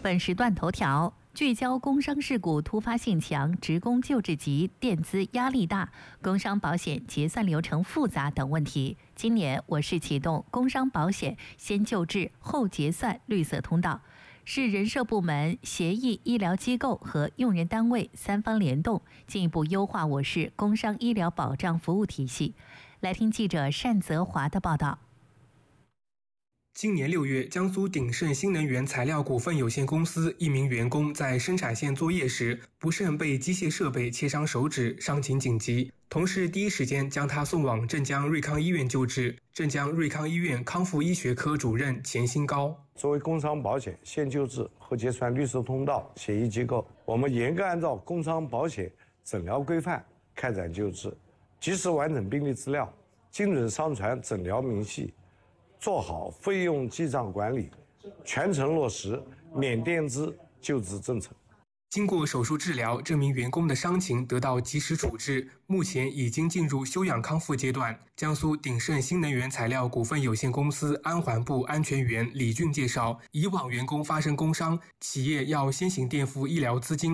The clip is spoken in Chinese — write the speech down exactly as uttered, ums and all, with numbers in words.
本时段头条聚焦工伤事故突发性强，职工救治急，垫资压力大，工伤保险结算流程复杂等问题。今年我市启动工伤保险先救治后结算绿色通道，是人社部门协议医疗机构和用人单位三方联动，进一步优化我市工伤医疗保障服务体系。来听记者单泽华的报道。 今年六月，江苏鼎盛新能源材料股份有限公司一名员工在生产线作业时，不慎被机械设备切伤手指，伤情紧急。同事第一时间将他送往镇江瑞康医院救治。镇江瑞康医院康复医学科主任钱新高： 作为工伤保险先救治后结算绿色通道协议机构，我们严格按照工伤保险诊疗规范开展救治，及时完整病历资料，精准上传诊疗明细，做好费用记账管理，全程落实免垫资救治政策。 经过手术治疗，这名员工的伤情得到及时处置，目前已经进入休养康复阶段。江苏鼎盛新能源材料股份有限公司安环部安全员李俊介绍，以往员工发生工伤，企业要先行垫付医疗资金